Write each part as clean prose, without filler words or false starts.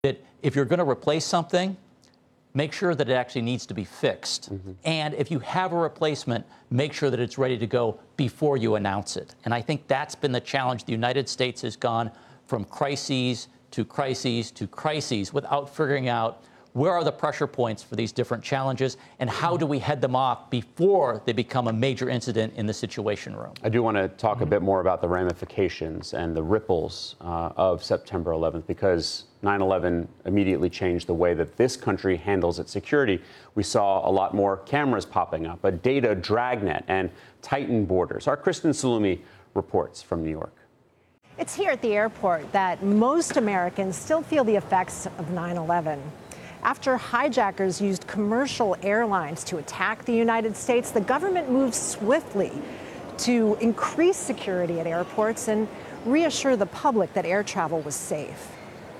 that if you're going to replace something, make sure that it actually needs to be fixed. And if you have a replacement, make sure that it's ready to go before you announce it. And I think that's been the challenge. The United States has gone from crises to crises to crises without figuring out where are the pressure points for these different challenges and how do we head them off before they become a major incident in the Situation Room. I do want to talk a bit more about the ramifications and the ripples of September 11th, because 9/11 immediately changed the way that this country handles its security. We saw a lot more cameras popping up, a data dragnet, and tightened borders. Our Kristen Salumi reports from New York. It's here at the airport that most Americans still feel the effects of 9/11. After hijackers used commercial airlines to attack the United States, the government moved swiftly to increase security at airports and reassure the public that air travel was safe.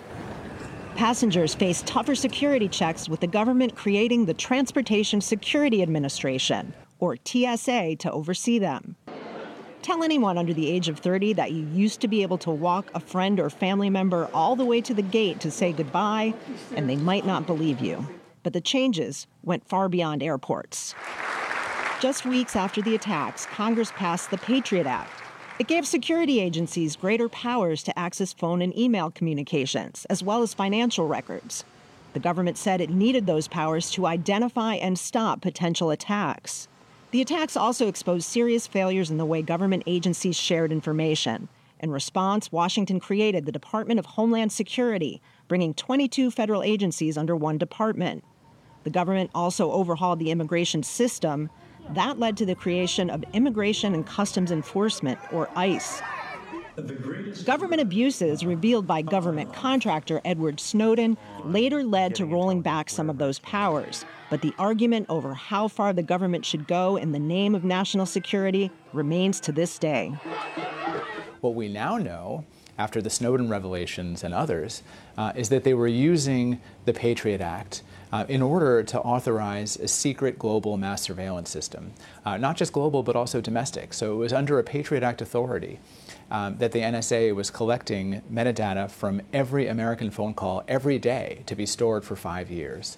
Passengers face tougher security checks, with the government creating the Transportation Security Administration, or TSA, to oversee them. Tell anyone under the age of 30 that you used to be able to walk a friend or family member all the way to the gate to say goodbye, and they might not believe you. But the changes went far beyond airports. Just weeks after the attacks, Congress passed the Patriot Act. It gave security agencies greater powers to access phone and email communications, as well as financial records. The government said it needed those powers to identify and stop potential attacks. The attacks also exposed serious failures in the way government agencies shared information. In response, Washington created the Department of Homeland Security, bringing 22 federal agencies under one department. The government also overhauled the immigration system. That led to the creation of Immigration and Customs Enforcement, or ICE. Government abuses revealed by government contractor Edward Snowden later led to rolling back some of those powers. But the argument over how far the government should go in the name of national security remains to this day. What we now know, after the Snowden revelations and others, is that they were using the Patriot Act in order to authorize a secret global mass surveillance system, not just global, but also domestic. So it was under a Patriot Act authority that the NSA was collecting metadata from every American phone call every day to be stored for 5 years.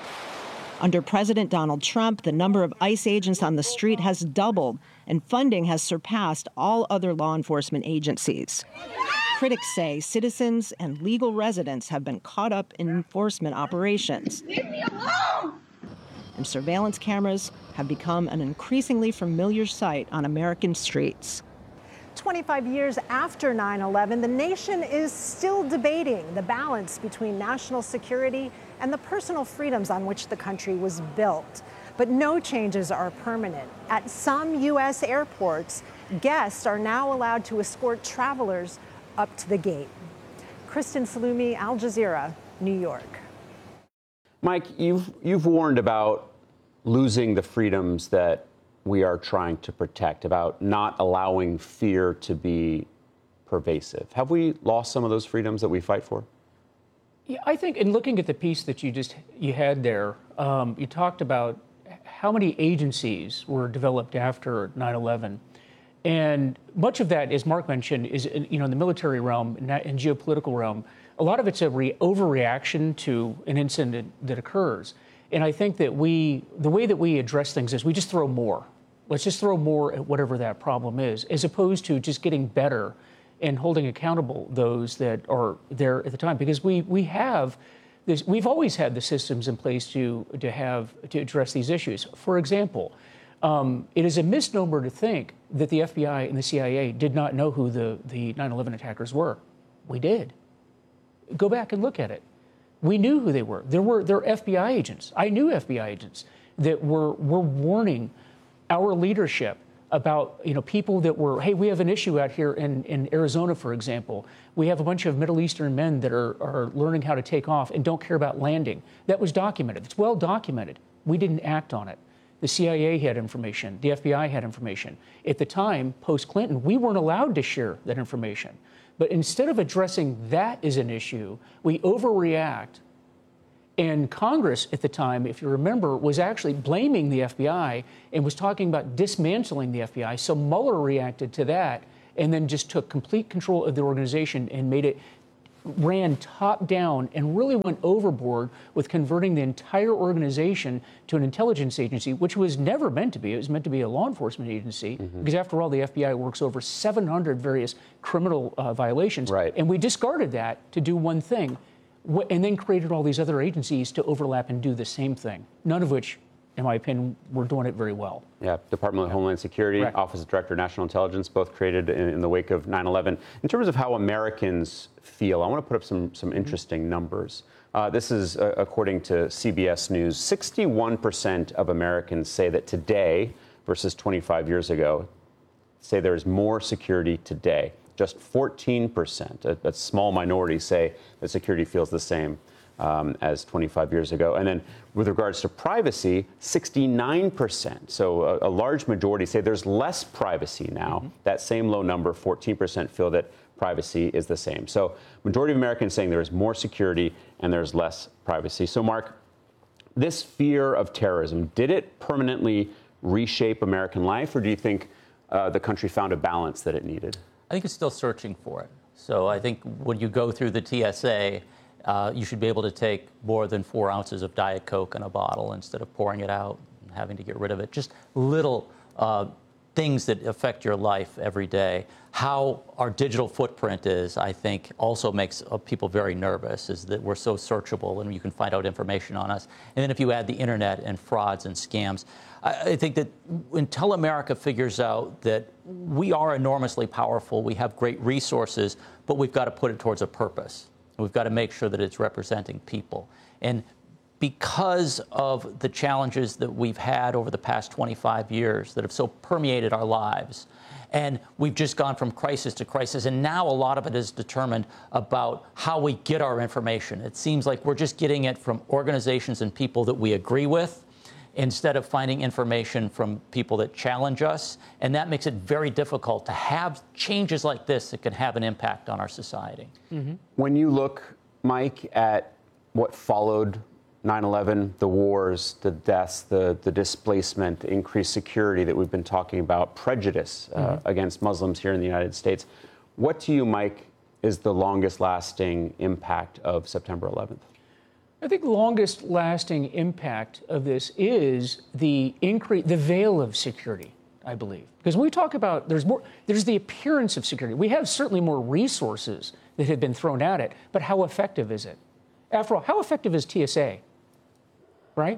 Under President Donald Trump, the number of ICE agents on the street has doubled, and funding has surpassed all other law enforcement agencies. Critics say citizens and legal residents have been caught up in enforcement operations. Leave me alone! And surveillance cameras have become an increasingly familiar sight on American streets. 25 years after 9/11, the nation is still debating the balance between national security and the personal freedoms on which the country was built. But no changes are permanent. At some U.S. airports, guests are now allowed to escort travelers up to the gate. Kristen Salumi, Al Jazeera, New York. Mike, you've warned about losing the freedoms that we are trying to protect, about not allowing fear to be pervasive. Have we lost some of those freedoms that we fight for? Yeah, I think in looking at the piece that you had there, you talked about how many agencies were developed after 9/11. And much of that, as Mark mentioned, is in the military realm and geopolitical realm. A lot of it's a overreaction to an incident that occurs. And I think that the way that we address things is we just throw more. Let's just throw more at whatever that problem is, as opposed to just getting better and holding accountable those that are there at the time. Because we've always had the systems in place to address these issues. For example, it is a misnomer to think that the FBI and the CIA did not know who the 9/11 attackers were. We did. Go back and look at it. We knew who they were. There were FBI agents. I knew FBI agents that were warning our leadership about people that were, hey, we have an issue out here in Arizona, for example. We have a bunch of Middle Eastern men that are learning how to take off and don't care about landing. That was documented. It's well documented. We didn't act on it. The CIA had information. The FBI had information. At the time, post-Clinton, we weren't allowed to share that information. But instead of addressing that as an issue, we overreact. And Congress at the time, if you remember, was actually blaming the FBI and was talking about dismantling the FBI. So Mueller reacted to that and then just took complete control of the organization and made it ran top down and really went overboard with converting the entire organization to an intelligence agency, which was never meant to be. It was meant to be a law enforcement agency, because after all, the FBI works over 700 various criminal violations. Right. And we discarded that to do one thing, and then created all these other agencies to overlap and do the same thing, none of which, in my opinion, were doing it very well. Yeah, Department of Homeland Security, Correct. Office of Director of National Intelligence, both created in the wake of 9/11. In terms of how Americans feel, I want to put up some interesting numbers. This is according to CBS News. 61% of Americans say that today, versus 25 years ago, say there is more security today. Just 14%, a small minority, say that security feels the same as 25 years ago. And then with regards to privacy, 69%. So a large majority say there's less privacy now. That same low number, 14%, feel that privacy is the same. So majority of Americans saying there is more security and there's less privacy. So Mark, this fear of terrorism, did it permanently reshape American life, or do you think the country found a balance that it needed? I think it's still searching for it. So I think when you go through the TSA, you should be able to take more than 4 ounces of Diet Coke in a bottle instead of pouring it out and having to get rid of it. Just little things that affect your life every day. How our digital footprint is, I think, also makes people very nervous, is that we're so searchable and you can find out information on us. And then if you add the internet and frauds and scams, I think that until America figures out that we are enormously powerful, we have great resources, but we've got to put it towards a purpose. We've got to make sure that it's representing people. And because of the challenges that we've had over the past 25 years that have so permeated our lives, and we've just gone from crisis to crisis, and now a lot of it is determined about how we get our information. It seems like we're just getting it from organizations and people that we agree with, instead of finding information from people that challenge us. And that makes it very difficult to have changes like this that can have an impact on our society. When you look, Mike, at what followed 9/11, the wars, the deaths, the displacement, the increased security that we've been talking about, prejudice against Muslims here in the United States, what to you, Mike, is the longest lasting impact of September 11th? I think the longest lasting impact of this is the veil of security, I believe. Because when we talk about there's the appearance of security. We have certainly more resources that have been thrown at it, but how effective is it? After all, how effective is TSA? Right?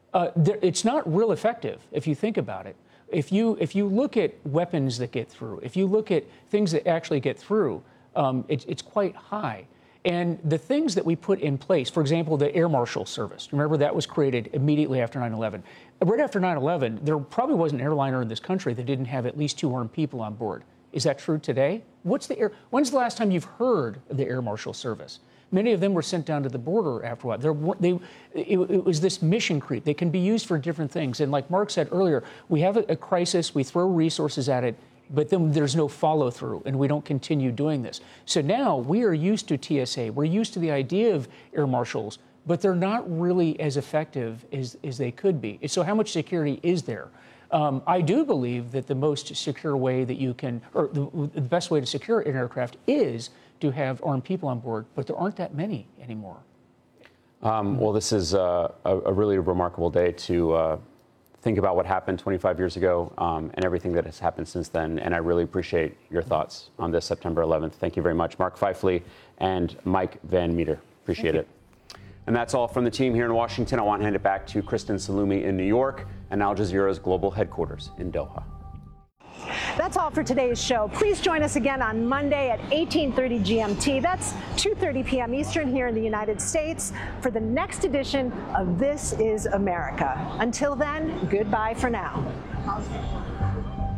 It's not real effective if you think about it. If you look at weapons that get through, if you look at things that actually get through, it's quite high. And the things that we put in place, for example, the Air Marshal Service, remember that was created immediately after 9/11. Right after 9/11, there probably wasn't an airliner in this country that didn't have at least 2 armed people on board. Is that true today? When's the last time you've heard of the Air Marshal Service? Many of them were sent down to the border after a while. It was this mission creep. They can be used for different things. And like Mark said earlier, we have a crisis, we throw resources at it, but then there's no follow through and we don't continue doing this. So now we are used to TSA. We're used to the idea of air marshals, but they're not really as effective as they could be. So how much security is there? I do believe that the most secure way that you can, or the best way to secure an aircraft is to have armed people on board, but there aren't that many anymore. Well, this is a really remarkable day to think about what happened 25 years ago and everything that has happened since then. And I really appreciate your thoughts on this September 11th. Thank you very much, Mark Feifley and Mike Van Meter. Appreciate it. And that's all from the team here in Washington. I want to hand it back to Kristen Salumi in New York and Al Jazeera's global headquarters in Doha. That's all for today's show. Please join us again on Monday at 18:30 GMT. That's 2:30 p.m. Eastern here in the United States for the next edition of This is America. Until then, goodbye for now.